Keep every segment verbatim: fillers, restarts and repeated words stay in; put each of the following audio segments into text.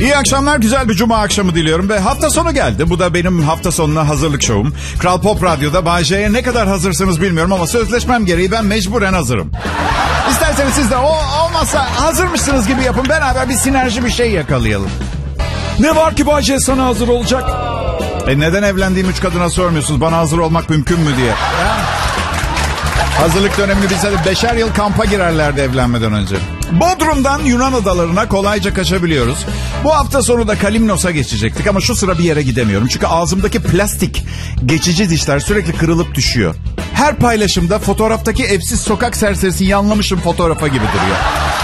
İyi akşamlar, güzel bir cuma akşamı diliyorum ve hafta sonu geldi. Bu da benim hafta sonuna hazırlık şovum. Kral Pop Radyo'da Bay J'ye ne kadar hazırsınız bilmiyorum ama sözleşmem gereği ben mecburen hazırım. İsterseniz siz de o olmazsa hazırmışsınız gibi yapın, beraber bir sinerji bir şey yakalayalım. Ne var ki Bay J sana hazır olacak? E neden evlendiğim üç kadına sormuyorsunuz bana hazır olmak mümkün mü diye? Ya. Hazırlık dönemini bilse de beşer yıl kampa girerlerdi evlenmeden önce. Bodrum'dan Yunan adalarına kolayca kaçabiliyoruz. Bu hafta sonu da Kalimnos'a geçecektik ama şu sıra bir yere gidemiyorum. Çünkü ağzımdaki plastik geçici dişler sürekli kırılıp düşüyor. Her paylaşımda fotoğraftaki evsiz sokak serserisi yanlamışım fotoğrafa gibi duruyor.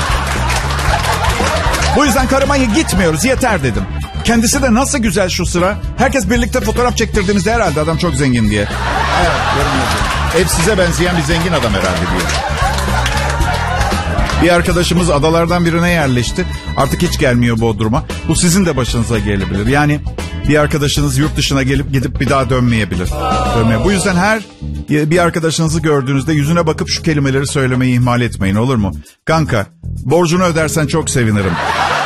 Bu yüzden karıma gitmiyoruz, yeter dedim. Kendisi de nasıl güzel şu sıra. Herkes birlikte fotoğraf çektirdiğimizde herhalde adam çok zengin diye. Evet, yorum yapıyorum. Ev size benzeyen bir zengin adam herhalde diyor. Bir arkadaşımız adalardan birine yerleşti. Artık hiç gelmiyor Bodrum'a. Bu sizin de başınıza gelebilir. Yani bir arkadaşınız yurt dışına gelip gidip bir daha dönmeyebilir. Dönmeye. Bu yüzden her bir arkadaşınızı gördüğünüzde yüzüne bakıp şu kelimeleri söylemeyi ihmal etmeyin, olur mu? Kanka, borcunu ödersen çok sevinirim.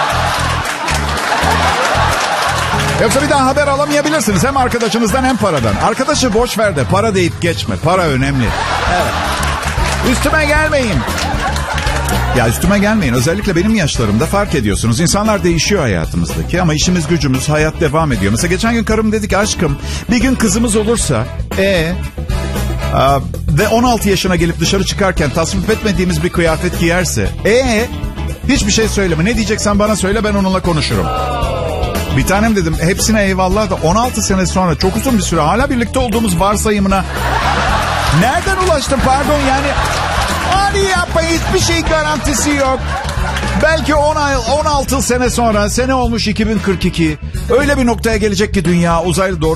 Yoksa bir daha haber alamayabilirsiniz. Hem arkadaşınızdan hem paradan. Arkadaşı boş ver de para deyip geçme. Para önemli. Evet. Üstüme gelmeyin. Ya üstüme gelmeyin. Özellikle benim yaşlarımda fark ediyorsunuz. İnsanlar değişiyor hayatımızdaki ama işimiz gücümüz, hayat devam ediyor. Mesela geçen gün karım dedi ki aşkım bir gün kızımız olursa e Aa, ve on altı yaşına gelip dışarı çıkarken tasvip etmediğimiz bir kıyafet giyerse e hiçbir şey söyleme. Ne diyeceksen bana söyle, ben onunla konuşurum. Bir tanem dedim hepsine eyvallah da on altı sene sonra çok uzun bir süre hala birlikte olduğumuz varsayımına nereden ulaştım pardon yani? Hadi yapma, hiçbir şey garantisi yok. Belki on ay, on altı sene sonra, sene olmuş iki bin kırk iki. Öyle bir noktaya gelecek ki dünya uzaylı doğru